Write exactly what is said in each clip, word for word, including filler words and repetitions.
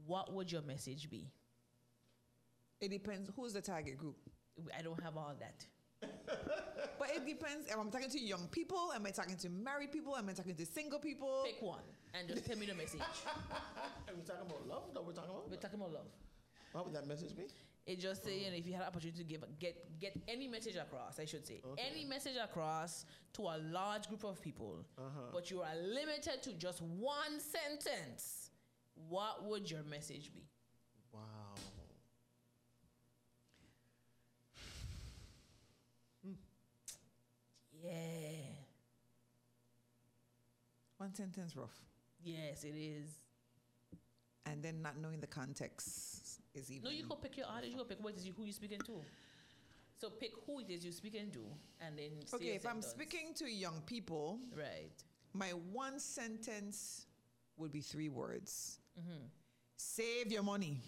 what would your message be? It depends. Who's the target group? I don't have all that. But it depends. Am I talking to young people? Am I talking to married people? Am I talking to single people? Pick one and just tell me the message. Are we talking about love? That we're talking about? We're talking about love. What would that message be? It just say, you know, if you had an opportunity to give, get get any message across, I should say, Okay. any message across to a large group of people, Uh-huh. but you are limited to just one sentence, what would your message be? Wow. Yeah. One sentence rough. Yes, it is. And then not knowing the context is even. No, you could pick your audience. You could pick what it is you, who you're speaking to. So pick who it is you're speaking to, and then say Okay, a if I'm sentence. speaking to young people, Right. my one sentence would be three words. Mm-hmm. Save your money.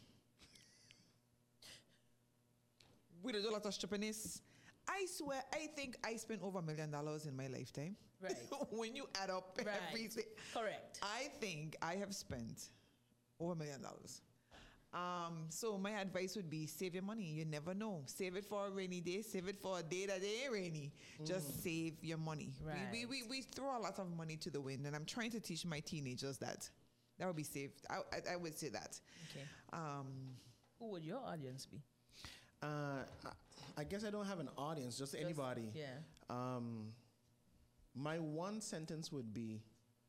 We do a lot of stupidness. I swear, I think I spent over a million dollars in my lifetime. Right. When you add up Right. everything. Correct. I think I have spent over a million dollars. Um, so my advice would be save your money. You never know. Save it for a rainy day. Save it for a day that ain't rainy. Just save your money. Right. We, we, we, we throw a lot of money to the wind, and I'm trying to teach my teenagers that. That would be saved. I, I, I would say that. Okay. Um, Who would your audience be? Uh, I, I guess I don't have an audience, just, anybody. Yeah. Um, my one sentence would be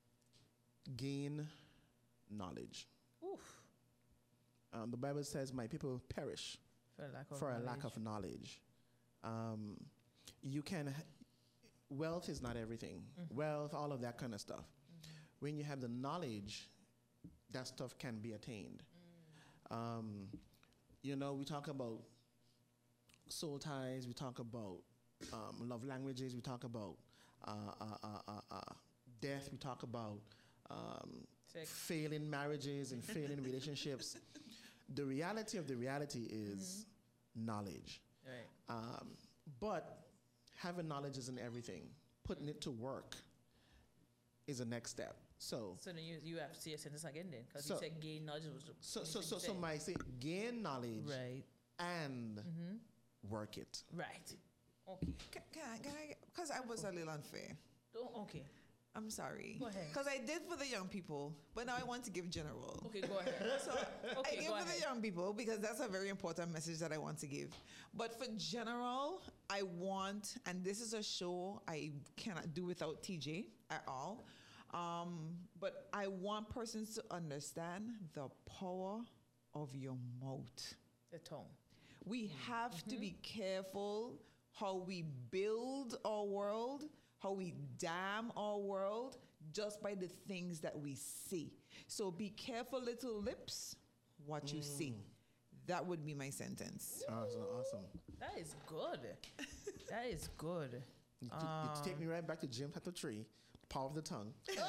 gain knowledge. Oof. Um, the Bible says, my people perish For a lack of for knowledge. a lack of knowledge. Um, you can, wealth is not everything. Mm-hmm. Wealth, all of that kind of stuff. Mm-hmm. When you have the knowledge, that stuff can be attained. Mm. Um, you know, we talk about soul ties, we talk about um, love languages, we talk about uh, uh, uh, uh, uh, death, we talk about um, failing marriages and failing relationships. The reality of the reality is mm-hmm. knowledge. Right. Um, but having knowledge isn't everything. Putting it to work is the next step. So, So then you you have to say a sentence again then, because So- you said gain knowledge. Was so, you so, said- so, you so said- my say gain knowledge Right. and Mm-hmm. work it. Right. Okay. can, can I, can I, because I was a little unfair. Don't, okay. I'm sorry. Go ahead. Because I did for the young people, but now I want to give general. Okay, go ahead. So Okay, I give go for the ahead. young people because that's a very important message that I want to give. But for general, I want, and this is a show I cannot do without T J at all. Um, but I want persons to understand the power of your mouth. The tongue. We have to be careful how we build our world, how we damn our world just by the things that we see. So be careful, little lips, what you see. That would be my sentence. Awesome, awesome. That is good. That is good. You, t- you take me right back to James chapter three, power of the tongue.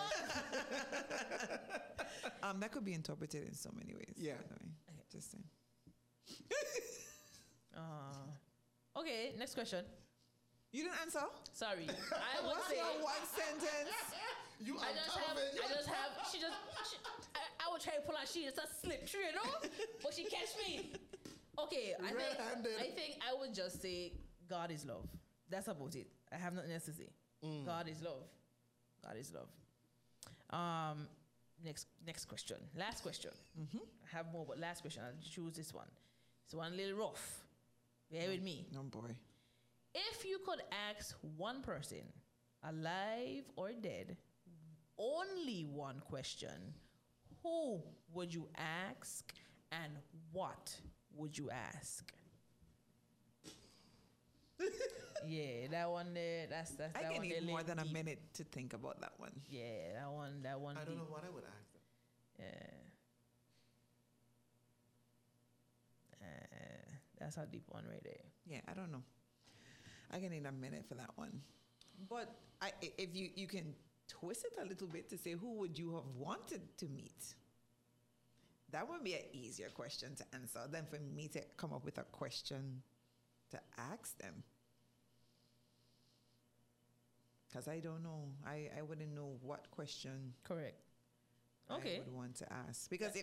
Um, that could be interpreted in so many ways. Yeah. by the way. Just saying. Uh, okay, next question. You didn't answer? Sorry. I would What's say your one sentence? You I just have I just have she just she, I, I would try to pull out she just a slip through, you know? But she catch me. Okay, I think Red-handed. I think I would just say God is love. That's about it. I have nothing else to say. God is love. God is love. Um next next question. Last question. Mm-hmm. I have more, but last question. I'll choose this one. It's one a little rough. Bear with me. No, boy. If you could ask one person, alive or dead, only one question, who would you ask and what would you ask? Yeah, that one there, that's, that's I that can one there need more lay than a deep. minute to think about that one. Yeah, that one, that one I don't deep. know what I would ask them. Yeah. Uh, that's a deep one right there. Yeah, I don't know. I can need a minute for that one. But I, if you, you can twist it a little bit to say, who would you have wanted to meet? That would be an easier question to answer than for me to come up with a question to ask them. Because I don't know. I, I wouldn't know what question Correct. I Okay. would want to ask. Because if